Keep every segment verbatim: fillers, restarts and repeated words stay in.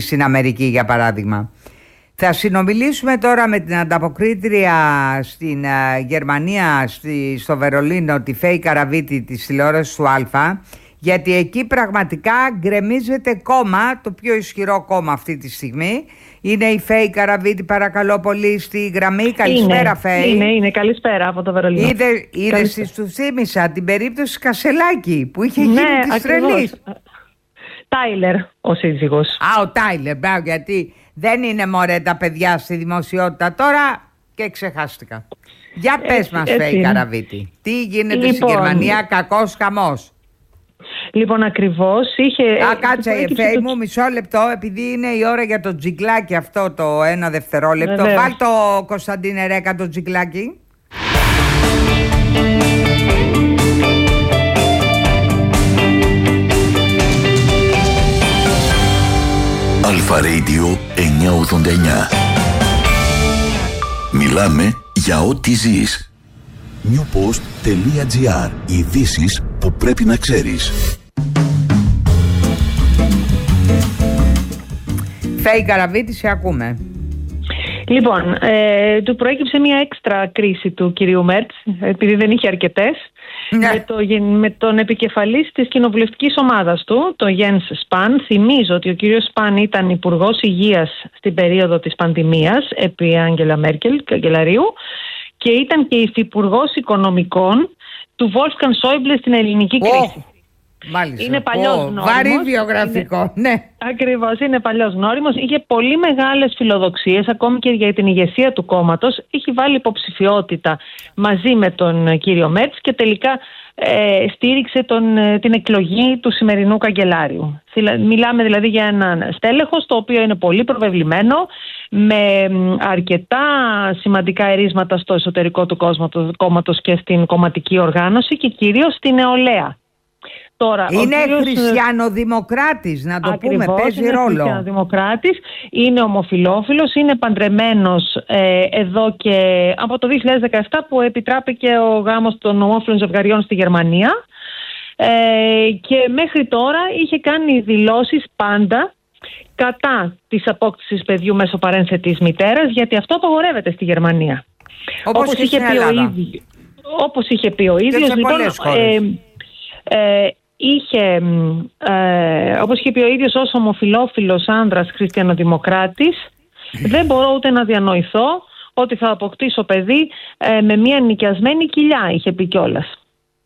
στην Αμερική, για παράδειγμα. Θα συνομιλήσουμε τώρα με την ανταποκρίτρια στην uh, Γερμανία, στη, στο Βερολίνο, τη Φέη Καραβίτη της τηλεόρασης του Αλφα, γιατί εκεί πραγματικά γκρεμίζεται κόμμα, το πιο ισχυρό κόμμα αυτή τη στιγμή. Είναι η Φέη Καραβίτη, παρακαλώ πολύ, στη γραμμή. Καλησπέρα, Φέη. Είναι, είναι, καλησπέρα από το Βερολίνο. Είδε, είδες, του θύμισα την περίπτωση Κασελάκη που είχε γίνει ναι, της τρελής. Τάιλερ, ο σύζυγος. Α, ο Τάιλερ, μπράβο, γιατί δεν είναι μωρέ τα παιδιά στη δημοσιότητα τώρα και ξεχάστηκα. Για πες έτσι, μας, Φέη Καραβίτη, τι γίνεται λοιπόν στη Γερμανία, κακός χαμός? Λοιπόν, ακριβώς είχε... Α, κάτσε, Φέη το... μου, μισό λεπτό, επειδή είναι η ώρα για το τζιγκλάκι αυτό το ένα δευτερόλεπτο. Βεβαίως. Βάλ το, Κωνσταντίνε Ρέκα, το τζιγκλάκι. Αλφα Radio εννιακόσια ογδόντα εννιά. Μιλάμε για ό,τι ζεις. newpost.gr. Ειδήσεις που πρέπει να ξέρεις. Φέη Καραβίτη, σε ακούμε. Λοιπόν, ε, του προέκυψε μια έξτρα κρίση του κυρίου Μέρτς, επειδή δεν είχε αρκετές, ναι. με, το, με τον επικεφαλής της κοινοβουλευτικής ομάδας του, τον Γιένς Σπαν. Θυμίζω ότι ο κύριος Σπαν ήταν υπουργός υγείας στην περίοδο της πανδημίας, επί Άγγελα Μέρκελ, καγκελαρίου, και ήταν και υφυπουργός οικονομικών του Βόλφγκαν Σόιμπλε στην ελληνική κρίση. Oh. Μάλιστα. Είναι παλιός oh, γνώριμος. Βαρύ βιογραφικό, είναι, ναι. Ακριβώς, είναι παλιός γνώριμος. Είχε πολύ μεγάλες φιλοδοξίες, ακόμη και για την ηγεσία του κόμματος. Είχε βάλει υποψηφιότητα μαζί με τον κύριο Μέρτς και τελικά ε, στήριξε τον, την εκλογή του σημερινού καγκελάριου. Μιλάμε δηλαδή για έναν στέλεχος το οποίο είναι πολύ προβεβλημένο, με αρκετά σημαντικά ερίσματα στο εσωτερικό του κόμματος και στην κομματική οργάνωση και κυρίως στην νεολαία. Τώρα, είναι κύριος... χριστιανοδημοκράτης, να το Ακριβώς, πούμε, παίζει είναι ρόλο. Είναι χριστιανοδημοκράτης, είναι ομοφυλόφιλος, είναι παντρεμένος ε, εδώ και από το δύο χιλιάδες δεκαεπτά που επιτράπηκε ο γάμος των ομόφυλων ζευγαριών στη Γερμανία ε, και μέχρι τώρα είχε κάνει δηλώσεις πάντα κατά της απόκτησης παιδιού μέσω παρένθετης μητέρας, γιατί αυτό απαγορεύεται στη Γερμανία. Όπως, Όπως, είχε, πει ο ίδιος, όπως είχε πει ο ίδιος, λοιπόν, ε, ε, είχε, ε, όπως είχε πει ο ίδιος, ως ομοφυλόφιλος άνδρας χριστιανοδημοκράτης, δεν μπορώ ούτε να διανοηθώ ότι θα αποκτήσω παιδί ε, με μια νοικιασμένη κοιλιά, είχε πει κιόλας.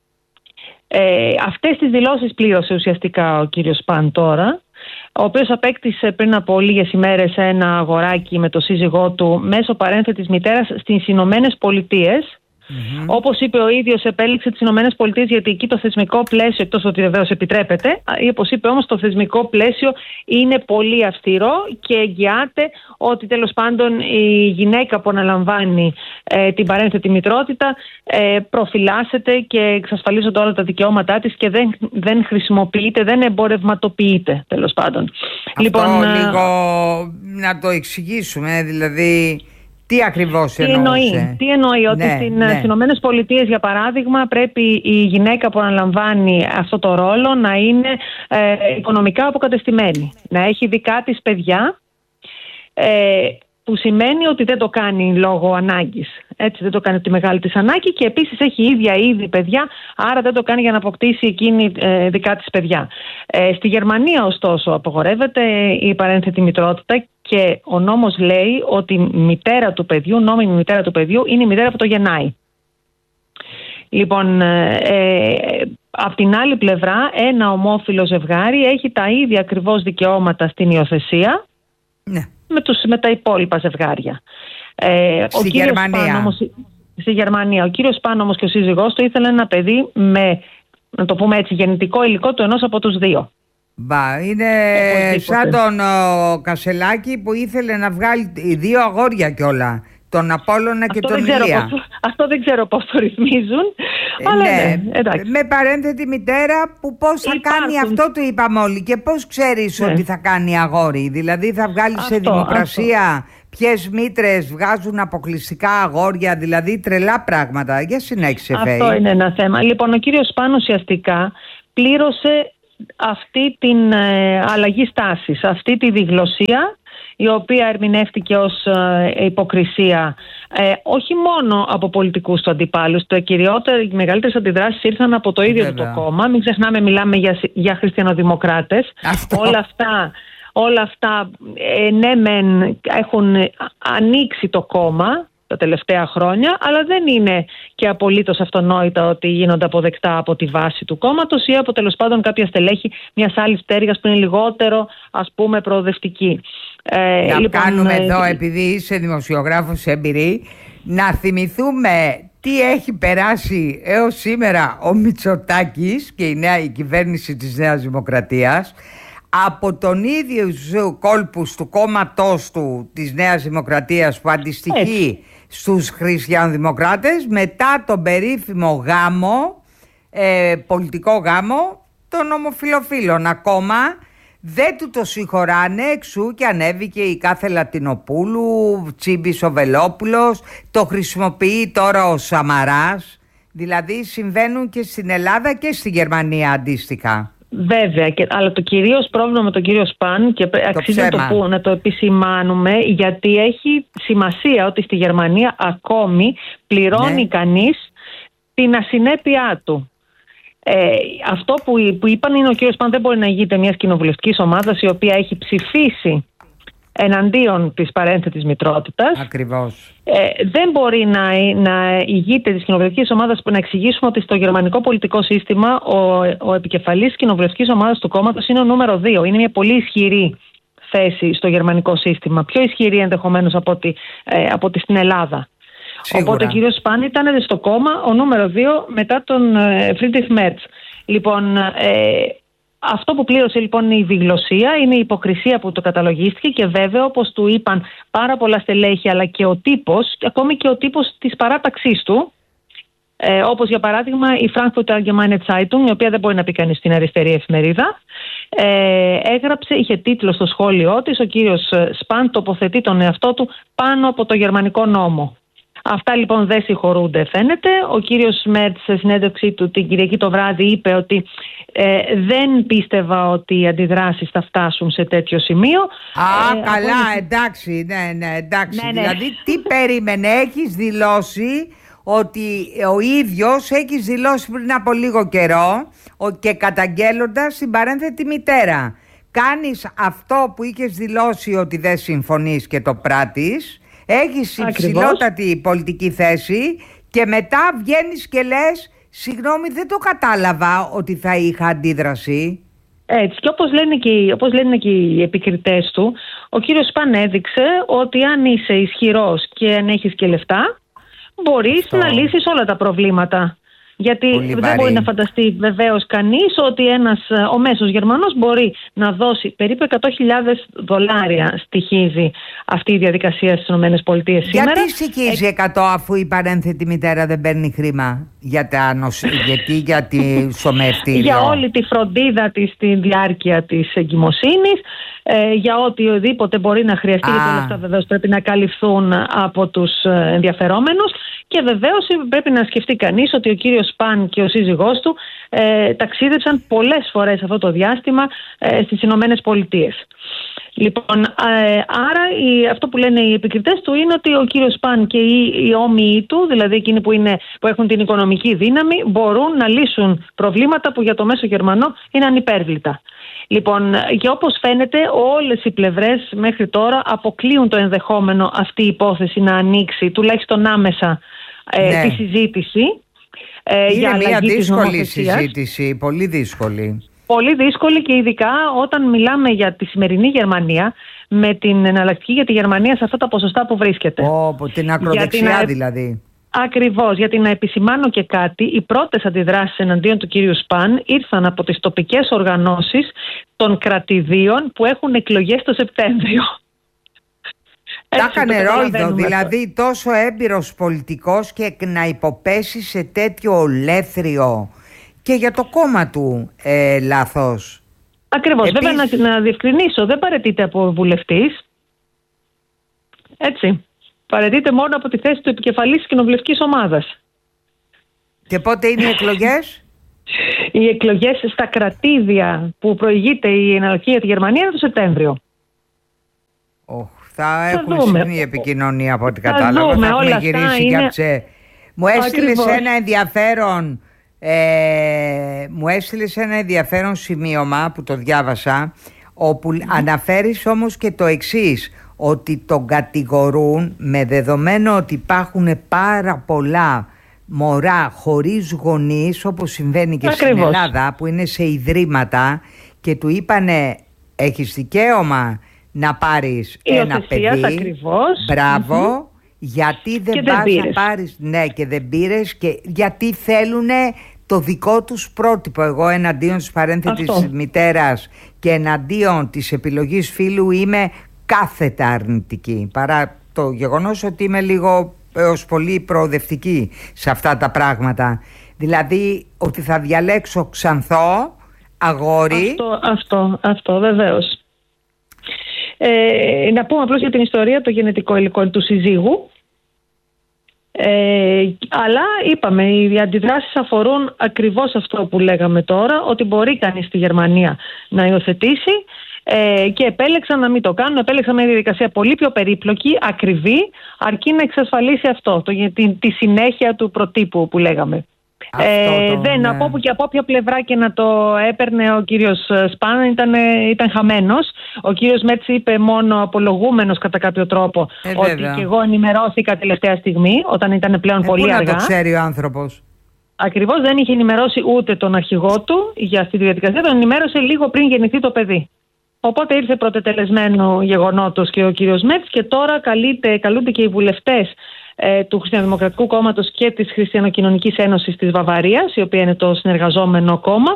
Ε, αυτές τις δηλώσεις πλήρωσε ουσιαστικά ο κύριος Σπαν τώρα, ο οποίος απέκτησε πριν από λίγες ημέρες ένα αγοράκι με το σύζυγό του μέσω παρένθετης μητέρας στις Ηνωμένες Πολιτείες. Mm-hmm. Όπως είπε ο ίδιος, επέλεξε τις Ηνωμένες Πολιτείες γιατί εκεί το θεσμικό πλαίσιο, εκτός ότι βεβαίως επιτρέπεται, όπως είπε όμως, το θεσμικό πλαίσιο είναι πολύ αυστηρό και εγγυάται ότι τέλος πάντων η γυναίκα που αναλαμβάνει ε, την παρένθετη μητρότητα ε, προφυλάσσεται και εξασφαλίζονται όλα τα δικαιώματά της και δεν, δεν χρησιμοποιείται, δεν εμπορευματοποιείται τέλος πάντων. Αυτό λοιπόν, λίγο να το εξηγήσουμε, δηλαδή... Τι ακριβώς τι εννοούσε? εννοεί, τι εννοεί ότι ναι, στην, ναι. στις Ηνωμένες Πολιτείες, για παράδειγμα, πρέπει η γυναίκα που αναλαμβάνει αυτό το ρόλο να είναι ε, οικονομικά αποκατεστημένη, να έχει δικά της παιδιά, ε, που σημαίνει ότι δεν το κάνει λόγω ανάγκης. Έτσι, δεν το κάνει τη μεγάλη της ανάγκη και επίσης έχει ίδια ήδη παιδιά, άρα δεν το κάνει για να αποκτήσει εκείνη ε, δικά της παιδιά. Ε, στη Γερμανία, ωστόσο, απαγορεύεται η παρένθετη μητρότητα και ο νόμος λέει ότι η μητέρα του παιδιού, νόμιμη μητέρα του παιδιού, είναι η μητέρα που το γεννάει. Λοιπόν, ε, απ' την άλλη πλευρά, ένα ομόφυλο ζευγάρι έχει τα ίδια ακριβώς δικαιώματα στην υιοθεσία, ναι, με, τους, με τα υπόλοιπα ζευγάρια. Ε, στη ο Γερμανία. Σπαν, όμως, στη Γερμανία. Ο κύριος Σπαν όμως και ο σύζυγός του ήθελαν ένα παιδί με, να το πούμε έτσι, γεννητικό υλικό του ενός από τους δύο. Μπα, είναι σαν τον ο, Κασελάκη που ήθελε να βγάλει δύο αγόρια κιόλα. Τον Απόλλωνα και αυτό τον δεν Ηλία. Πώς, αυτό δεν ξέρω πώς το ρυθμίζουν. Ε, αλλά ναι, ναι, εντάξει. Με παρένθετη μητέρα που πώς θα Υπάρχουν. κάνει, αυτό του είπαμε όλοι. Και πώς ξέρεις, ναι, ότι θα κάνει αγόρι? Δηλαδή θα βγάλει αυτό, σε δημοκρασία ποιες μήτρες βγάζουν αποκλειστικά αγόρια, δηλαδή τρελά πράγματα. Για συνέχισε, Φέη. Αυτό είναι ένα θέμα. Λοιπόν, ο κύριος Σπαν ουσιαστικά πλήρωσε αυτή την ε, αλλαγή στάσης, αυτή τη διγλωσία, η οποία ερμηνεύτηκε ως ε, υποκρισία ε, όχι μόνο από πολιτικούς του αντιπάλους. Το κυριότερο, οι μεγαλύτερες αντιδράσεις ήρθαν από το ίδιο το κόμμα. Μην ξεχνάμε, μιλάμε για, για χριστιανοδημοκράτες. Όλα αυτά, όλα αυτά ε, ναι μεν έχουν ανοίξει το κόμμα τα τελευταία χρόνια, αλλά δεν είναι και απολύτως αυτονόητα ότι γίνονται αποδεκτά από τη βάση του κόμματος ή από τέλος πάντων κάποια στελέχη μιας άλλης πτέρυγας που είναι λιγότερο, ας πούμε, προοδευτική. Ε, να λοιπόν, κάνουμε ε, εδώ, επειδή είσαι δημοσιογράφος έμπειρη, να θυμηθούμε τι έχει περάσει έως σήμερα ο Μητσοτάκης και η νέα η κυβέρνηση της Νέας Δημοκρατίας από τον ίδιο κόλπους του κόμματός του της Νέας Δημοκρατίας που αντιστοιχεί έτσι στους χριστιανοδημοκράτες, μετά τον περίφημο γάμο, ε, πολιτικό γάμο των ομοφυλοφίλων. Ακόμα δεν του το συγχωράνε, εξού και ανέβηκε η κάθε Λατινοπούλου, Τσίμπης ο Βελόπουλος, το χρησιμοποιεί τώρα ο Σαμαράς. Δηλαδή συμβαίνουν και στην Ελλάδα και στη Γερμανία αντίστοιχα. Βέβαια, και, αλλά το κυρίως πρόβλημα με τον κύριο Σπαν, και το αξίζει να το, που, να το επισημάνουμε, γιατί έχει σημασία ότι στη Γερμανία ακόμη πληρώνει ναι. κανείς την ασυνέπειά του. Ε, αυτό που, που είπαν είναι ο κύριος Σπαν δεν μπορεί να ηγείται μιας κοινοβουλευτικής ομάδας η οποία έχει ψηφίσει εναντίον της παρένθετης μητρότητας. Ακριβώς. Ε, δεν μπορεί να, να ηγείται της κοινοβουλευτικής ομάδας, που να εξηγήσουμε ότι στο γερμανικό πολιτικό σύστημα ο, ο επικεφαλής κοινοβουλευτικής ομάδας του κόμματος είναι ο νούμερο δύο. Είναι μια πολύ ισχυρή θέση στο γερμανικό σύστημα. Πιο ισχυρή ενδεχομένως από ότι, ε, από ότι στην Ελλάδα. Σίγουρα. Οπότε ο κύριος Σπάν ήταν στο κόμμα ο νούμερο δύο μετά τον Φρίντριχ Μέρτς. Λοιπόν, ε, αυτό που πλήρωσε λοιπόν είναι η διγλωσία, είναι η υποκρισία που το καταλογίστηκε και βέβαια, όπως του είπαν πάρα πολλά στελέχη, αλλά και ο τύπος, ακόμη και ο τύπος της παράταξής του, ε, όπως για παράδειγμα η Frankfurter Allgemeine Zeitung, η οποία δεν μπορεί να πει κανείς στην αριστερή εφημερίδα, ε, έγραψε, είχε τίτλο στο σχόλιο της, ο κύριος Σπαν τοποθετεί τον εαυτό του πάνω από το γερμανικό νόμο. Αυτά λοιπόν δεν συγχωρούνται, φαίνεται. Ο κύριος Μέρτς σε συνέντευξή του την Κυριακή το βράδυ είπε ότι ε, δεν πίστευα ότι οι αντιδράσεις θα φτάσουν σε τέτοιο σημείο. Α, ε, καλά, από... εντάξει, ναι, ναι, εντάξει. Ναι, ναι. Δηλαδή τι περίμενε, έχεις δηλώσει ότι ο ίδιος έχεις δηλώσει πριν από λίγο καιρό και καταγγέλλοντας την παρένθετη μητέρα. Κάνεις αυτό που είχες δηλώσει ότι δεν συμφωνείς και το πράττεις. Έχεις υψηλότατη πολιτική θέση και μετά βγαίνεις και λες συγγνώμη, δεν το κατάλαβα ότι θα είχα αντίδραση. Έτσι, και όπως λένε και, όπως λένε και οι επικριτές του, ο κύριος Σπαν έδειξε ότι αν είσαι ισχυρός και αν έχεις και λεφτά, μπορείς Αυτό. να λύσεις όλα τα προβλήματα. Γιατί Πολύ δεν βαρύ. μπορεί να φανταστεί βεβαίως κανείς ότι ένας, ο μέσος Γερμανός μπορεί να δώσει περίπου εκατό χιλιάδες δολάρια στοιχίζει αυτή η διαδικασία στις ΗΠΑ σήμερα. Γιατί στοιχίζει εκατό αφού η παρένθετη μητέρα δεν παίρνει χρήμα για τα νοσ... γιατί για τη σωμευτήριο. Για όλη τη φροντίδα της στη διάρκεια της εγκυμοσύνης, ε, για οτιδήποτε μπορεί να χρειαστεί, γιατί όλα αυτά βεβαίως πρέπει να καλυφθούν από τους ενδιαφερόμενους. Και βεβαίως πρέπει να σκεφτεί κανείς ότι ο κύριος Σπαν και ο σύζυγός του ε, ταξίδεψαν πολλές φορές αυτό το διάστημα ε, στις Ηνωμένες Πολιτείες. Λοιπόν, ε, άρα η, αυτό που λένε οι επικριτές του είναι ότι ο κύριος Σπαν και οι, οι όμοιοι του, δηλαδή εκείνοι που, είναι, που έχουν την οικονομική δύναμη, μπορούν να λύσουν προβλήματα που για το μέσο Γερμανό είναι ανυπέρβλητα. Λοιπόν, και όπως φαίνεται όλες οι πλευρές μέχρι τώρα αποκλείουν το ενδεχόμενο αυτή η υπόθεση να ανοίξει τουλάχιστον άμεσα ε, ναι. τη συζήτηση. Ε, είναι για μια δύσκολη συζήτηση, πολύ δύσκολη. Πολύ δύσκολη και ειδικά όταν μιλάμε για τη σημερινή Γερμανία με την εναλλακτική για τη Γερμανία σε αυτά τα ποσοστά που βρίσκεται. Ω, την ακροδεξιά την... δηλαδή. Ακριβώς, γιατί να επισημάνω και κάτι, οι πρώτες αντιδράσεις εναντίον του κύριου Σπαν ήρθαν από τις τοπικές οργανώσεις των κρατηδίων που έχουν εκλογές το Σεπτέμβριο. Τα έκανε ρόιδο, δηλαδή τόσο έμπειρος πολιτικός και να υποπέσει σε τέτοιο ολέθριο και για το κόμμα του ε, λάθος. Ακριβώς, Επίσης... βέβαια να, να διευκρινίσω, δεν παραιτείται από βουλευτής, έτσι. Παραιτείται μόνο από τη θέση του επικεφαλής της κοινοβουλευτικής ομάδας. Και πότε είναι οι εκλογές? Οι εκλογές στα κρατήδια που προηγείται η εναλλακτική για τη Γερμανία είναι το Σεπτέμβριο. Oh, θα έχουν σημεία επικοινωνία από ό,τι κατάλαβα. Θα έχουμε γυρίσει είναι... κάποια... Μου έστειλες ένα ενδιαφέρον ε, μου έστειλες ένα ενδιαφέρον σημείωμα που το διάβασα, όπου mm. αναφέρεις όμως και το εξής, ότι τον κατηγορούν με δεδομένο ότι υπάρχουν πάρα πολλά μωρά χωρίς γονείς, όπως συμβαίνει και Ακριβώς. στην Ελλάδα, που είναι σε ιδρύματα και του είπανε έχεις δικαίωμα να πάρεις η ένα παιδί. Ακριβώς. Μπράβο. Mm-hmm. Γιατί δεν πας να πάρεις, ναι, και δεν πήρες, και γιατί θέλουν το δικό τους πρότυπο. Εγώ εναντίον της παρένθετης μητέρας και εναντίον της επιλογής φίλου είμαι κάθετα αρνητική, παρά το γεγονός ότι είμαι λίγο έως πολύ προοδευτική σε αυτά τα πράγματα. Δηλαδή ότι θα διαλέξω ξανθό αγόρι. Αυτό, αυτό, αυτό βεβαίως. Ε, να πούμε απλώς για την ιστορία, το γενετικό υλικό του συζύγου. Ε, αλλά είπαμε, οι αντιδράσεις αφορούν ακριβώς αυτό που λέγαμε τώρα, ότι μπορεί κανείς στη Γερμανία να υιοθετήσει, ε, και επέλεξαν να μην το κάνουν. Επέλεξαν μια διαδικασία πολύ πιο περίπλοκη, ακριβή, αρκεί να εξασφαλίσει αυτό, το, τη, τη συνέχεια του προτύπου που λέγαμε. Ε, το, δεν, ναι. από, και από όποια πλευρά και να το έπαιρνε ο κύριος Σπάν ήταν, ήταν χαμένος. Ο κύριος Μέρτς είπε μόνο απολογούμενος κατά κάποιο τρόπο, ε, ότι βέβαια. Και εγώ ενημερώθηκα τελευταία στιγμή, όταν ήταν πλέον ε, πολύ πού αργά. Να το ξέρει ο άνθρωπος. Ακριβώς, δεν είχε ενημερώσει ούτε τον αρχηγό του για αυτή τη διαδικασία, τον ενημέρωσε λίγο πριν γεννηθεί το παιδί. Οπότε ήρθε πρωτετελεσμένο γεγονότος και ο κύριος Μέρτς, και τώρα καλείται, καλούνται και οι βουλευτές του Χριστιανοδημοκρατικού Κόμματος και της Χριστιανοκοινωνικής Ένωσης της Βαβαρίας, η οποία είναι το συνεργαζόμενο κόμμα,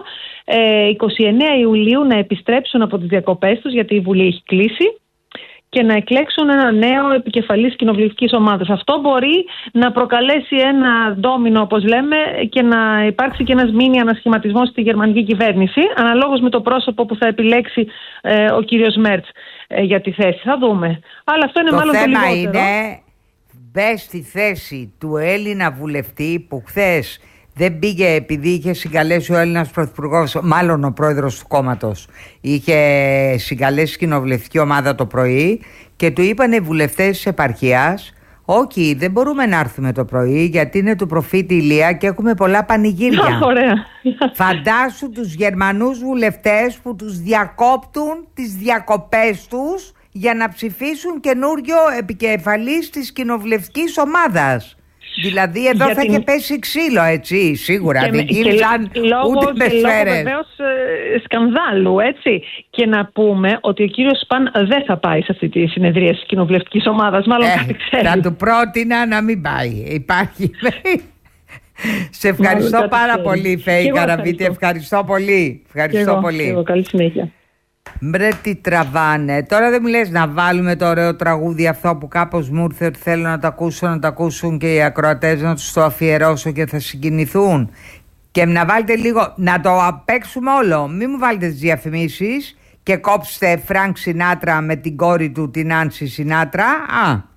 είκοσι εννέα Ιουλίου να επιστρέψουν από τις διακοπές τους, γιατί η Βουλή έχει κλείσει, και να εκλέξουν ένα νέο επικεφαλής κοινοβουλευτικής ομάδας. Αυτό μπορεί να προκαλέσει ένα ντόμινο, όπως λέμε, και να υπάρξει και ένας μίνι ανασχηματισμός στη γερμανική κυβέρνηση, αναλόγως με το πρόσωπο που θα επιλέξει ε, ο κύριος Μέρτς ε, για τη θέση. Θα δούμε. Αλλά αυτό είναι το μάλλον το λιγότερο. Το θέμα είναι... Μπες στη θέση του Έλληνα βουλευτή που χθες δεν πήγε επειδή είχε συγκαλέσει ο Έλληνας πρωθυπουργός, μάλλον ο πρόεδρος του κόμματος, είχε συγκαλέσει κοινοβουλευτική ομάδα το πρωί και του είπανε οι βουλευτές της επαρχίας, όχι, δεν μπορούμε να έρθουμε το πρωί γιατί είναι του προφήτη Ηλία και έχουμε πολλά πανηγύρια. Ωραία. Φαντάσου τους Γερμανούς βουλευτές που τους διακόπτουν τις διακοπές τους για να ψηφίσουν καινούριο επικεφαλής της κοινοβουλευτικής ομάδας. Δηλαδή εδώ για θα την... είχε πέσει ξύλο, έτσι, σίγουρα. Και δεν γύριζαν ούτε με σφαίρες. Βεβαίως ε, σκανδάλου, έτσι. Και να πούμε ότι ο κύριος Σπαν δεν θα πάει σε αυτή τη συνεδρία της κοινοβουλευτικής ομάδας. Μάλλον ε, κάτι ξέρει. Θα του πρότεινα να μην πάει. Υπάρχει. Σε ευχαριστώ Μάλλον πάρα ξέρει. πολύ, Φέη Καραβίτη. Ευχαριστώ πολύ. Ευχαριστώ εγώ, πολύ. Εγώ, καλή συνέχεια. Μπρε τι τραβάνε. Τώρα δεν μου λες να βάλουμε το ωραίο τραγούδι αυτό που κάπως μου ήρθε ότι θέλω να το ακούσω, να το ακούσουν και οι ακροατές, να τους το αφιερώσω και θα συγκινηθούν. Και να βάλετε λίγο, να το παίξουμε όλο. Μην μου βάλετε τις διαφημίσεις και κόψτε Φρανκ Σινάτρα με την κόρη του την Άνση Σινάτρα. Α,